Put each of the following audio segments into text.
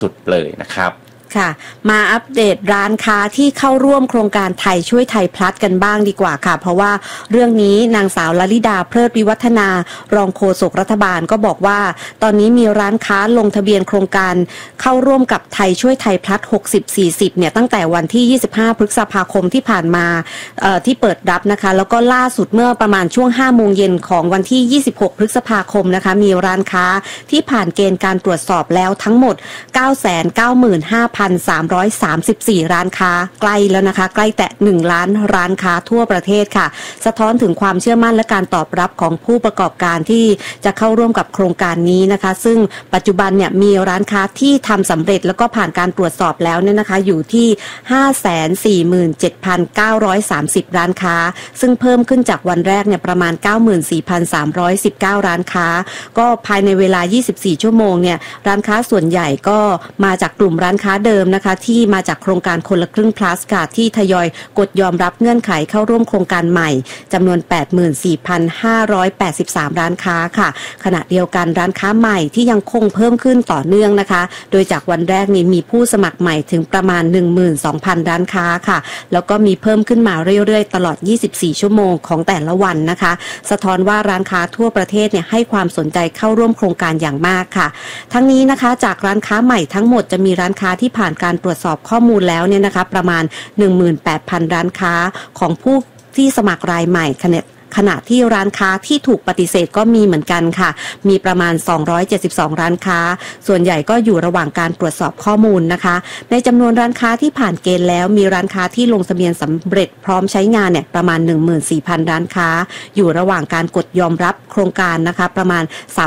สุดเลยนะครับค่ะมาอัปเดตร้านค้าที่เข้าร่วมโครงการไทยช่วยไทยพลัสกันบ้างดีกว่าค่ะเพราะว่าเรื่องนี้นางสาวลลิดาเพลิดวิวัฒนารองโฆษกรัฐบาลก็บอกว่าตอนนี้มีร้านค้าลงทะเบียนโครงการเข้าร่วมกับไทยช่วยไทยพลัส60-40เนี่ยตั้งแต่วันที่25พฤษภาคมที่ผ่านมาที่เปิดรับนะคะแล้วก็ล่าสุดเมื่อประมาณช่วง5โมงเย็นของวันที่26พฤษภาคมนะคะมีร้านค้าที่ผ่านเกณฑ์การตรวจสอบแล้วทั้งหมด 995,334 ร้านค้าใกล้แล้วนะคะใกล้แตะ1ล้านร้านค้าทั่วประเทศค่ะสะท้อนถึงความเชื่อมั่นและการตอบรับของผู้ประกอบการที่จะเข้าร่วมกับโครงการนี้นะคะซึ่งปัจจุบันเนี่ยมีร้านค้าที่ทำสำเร็จแล้วก็ผ่านการตรวจสอบแล้วเนี่ยนะคะอยู่ที่ 547,930 ร้านค้าซึ่งเพิ่มขึ้นจากวันแรกเนี่ยประมาณ 94,319 ร้านค้าก็ภายในเวลา24ชั่วโมงเนี่ยร้านค้าส่วนใหญ่ก็มาจากกลุ่มร้านค้าเดิมนะคะที่มาจากโครงการคนละครึ่ง plus ค่ะที่ทยอยกดยอมรับเงื่อนไขเข้าร่วมโครงการใหม่จำนวน 84,583 ร้านค้าค่ะขณะเดียวกันร้านค้าใหม่ที่ยังคงเพิ่มขึ้นต่อเนื่องนะคะโดยจากวันแรกนี้มีผู้สมัครใหม่ถึงประมาณ 12,000 ร้านค้าค่ะแล้วก็มีเพิ่มขึ้นมาเรื่อยๆตลอด24ชั่วโมงของแต่ละวันนะคะสะท้อนว่าร้านค้าทั่วประเทศเนี่ยให้ความสนใจเข้าร่วมโครงการอย่างมากค่ะทั้งนี้นะคะจากร้านค้าใหม่ทั้งหมดจะมีร้านค้าที่ผ่านการตรวจสอบข้อมูลแล้วเนี่ยนะคะประมาณ 18,000 ร้านค้าของผู้ที่สมัครรายใหม่ขณะที่ร้านค้าที่ถูกปฏิเสธก็มีเหมือนกันค่ะมีประมาณ272ร้านค้าส่วนใหญ่ก็อยู่ระหว่างการตรวจสอบข้อมูลนะคะในจำนวนร้านค้าที่ผ่านเกณฑ์แล้วมีร้านค้าที่ลงทะเบียนสำเร็จพร้อมใช้งานเนี่ยประมาณ 14,000 ร้านค้าอยู่ระหว่างการกดยอมรับโครงการนะคะประมาณ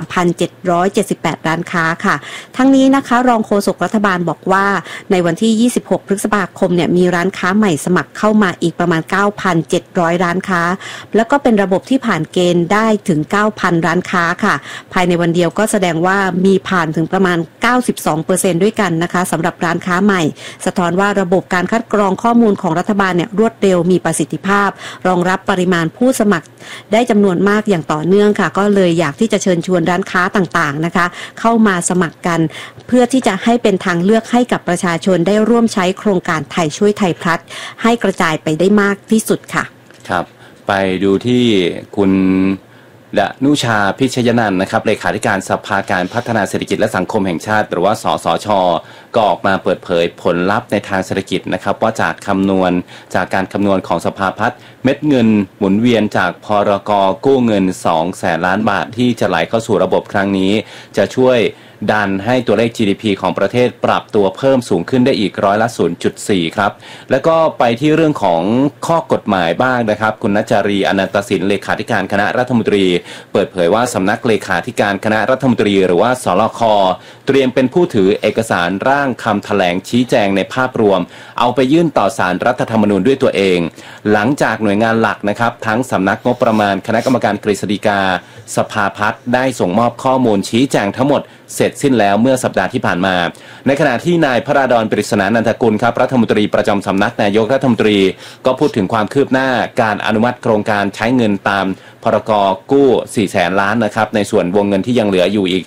3,778 ร้านค้าค่ะทั้งนี้นะคะรองโฆษกรัฐบาลบอกว่าในวันที่26พฤษภาคมเนี่ยมีร้านค้าใหม่สมัครเข้ามาอีกประมาณ 9,700 ร้านค้าแล้วก็เป็นระบบที่ผ่านเกณฑ์ได้ถึง 9,000 ร้านค้าค่ะภายในวันเดียวก็แสดงว่ามีผ่านถึงประมาณ 92% ด้วยกันนะคะสำหรับร้านค้าใหม่สะท้อนว่าระบบการคัดกรองข้อมูลของรัฐบาลเนี่ยรวดเร็วมีประสิทธิภาพรองรับปริมาณผู้สมัครได้จำนวนมากอย่างต่อเนื่องค่ะก็เลยอยากที่จะเชิญชวนร้านค้าต่างๆนะคะเข้ามาสมัครกันเพื่อที่จะให้เป็นทางเลือกให้กับประชาชนได้ร่วมใช้โครงการไทยช่วยไทยพลัสให้กระจายไปได้มากที่สุดค่ะครับไปดูที่คุณดนุชาพิชยนันท์นะครับเลขาธิการสภาการพัฒนาเศรษฐกิจและสังคมแห่งชาติหรือว่าสสช.ก็ออกมาเปิดเผยผลลัพธ์ในทางเศรษฐกิจนะครับว่าจากการคำนวณของสภาพัฒน์เม็ดเงินหมุนเวียนจากพรก.กู้เงิน 200,000 ล้านบาทที่จะไหลเข้าสู่ระบบครั้งนี้จะช่วยดันให้ตัวเลข GDP ของประเทศปรับตัวเพิ่มสูงขึ้นได้อีก0.4%ครับแล้วก็ไปที่เรื่องของข้อกฎหมายบ้างนะครับคุณณจารีอนันตสินเลขาธิการคณะรัฐมนตรีเปิดเผยว่าสำนักเลขาธิการคณะรัฐมนตรีหรือว่าสลค.เตรียมเป็นผู้ถือเอกสารร่างคำแถลงชี้แจงในภาพรวมเอาไปยื่นต่อศาลรัฐธรรมนูญด้วยตัวเองหลังจากหน่วยงานหลักนะครับทั้งสำนักงบประมาณคณะกรรมการกฤษฎีกาสภาพัฒน์ได้ส่งมอบข้อมูลชี้แจงทั้งหมดเสร็จสิ้นแล้วเมื่อสัปดาห์ที่ผ่านมาในขณะที่นายพระราดร ปริศนานันทกุลครับรัฐมนตรีประจำสำนักนายกรัฐมนตรีก็พูดถึงความคืบหน้าการอนุมัติโครงการใช้เงินตามพรก.กู้ 400,000 ล้านนะครับในส่วนวงเงินที่ยังเหลืออยู่อีก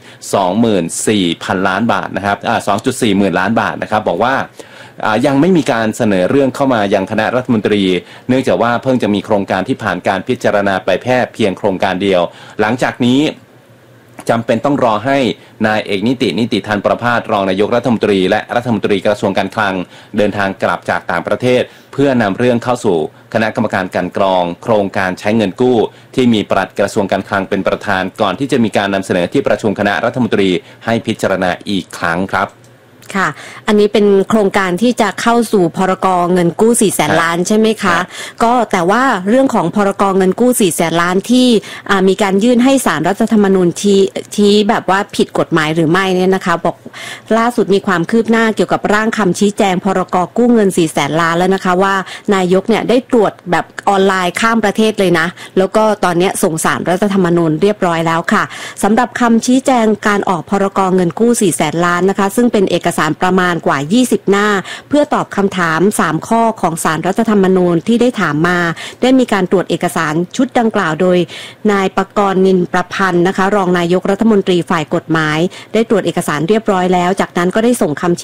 24,000 ล้านบาทนะครับ 2.4 หมื่นล้านบาทนะครับบอกว่ายังไม่มีการเสนอเรื่องเข้ามายังคณะรัฐมนตรีเนื่องจากว่าเพิ่งจะมีโครงการที่ผ่านการพิจารณาไปแค่เพียงโครงการเดียวหลังจากนี้จำเป็นต้องรอให้นายเอกนิติธรประภาสรองนายกรัฐมนตรีและรัฐมนตรีกระทรวงการคลังเดินทางกลับจากต่างประเทศเพื่อนำเรื่องเข้าสู่คณะกรรมการกลั่นกรองโครงการใช้เงินกู้ที่มีปลัดกระทรวงการคลังเป็นประธานก่อนที่จะมีการนำเสนอที่ประชุมคณะรัฐมนตรีให้พิจารณาอีกครั้งครับค่ะอันนี้เป็นโครงการที่จะเข้าสู่พรก.เงินกู้ 400,000 ล้านใช่ไหมคะก็แต่ว่าเรื่องของพรก.เงินกู้ 400,000 ล้านที่มีการยื่นให้ศาลรัฐธรรมนูญชี้แบบว่าผิดกฎหมายหรือไม่เนี่ยนะคะบอกล่าสุดมีความคืบหน้าเกี่ยวกับร่างคำชี้แจงพรก.กู้เงิน 400,000 ล้านแล้วนะคะว่านายกเนี่ยได้ตรวจแบบออนไลน์ข้ามประเทศเลยนะแล้วก็ตอนนี้ส่งศาลรัฐธรรมนูญเรียบร้อยแล้วค่ะสำหรับคำชี้แจงการออกพรก.เงินกู้ 400,000 ล้านนะคะซึ่งเป็นเอกสารประมาณกว่า20หน้าเพื่อตอบคำถาม3ข้อของศาลรัฐธรรมนูญที่ได้ถามมาได้มีการตรวจเอกสารชุดดังกล่าวโดยนายปกรณ์นินประพันธ์นะคะรองนายกรัฐมนตรีฝ่ายกฎหมายได้ตรวจเอกสารเรียบร้อยแล้วจากนั้นก็ได้ส่งคำ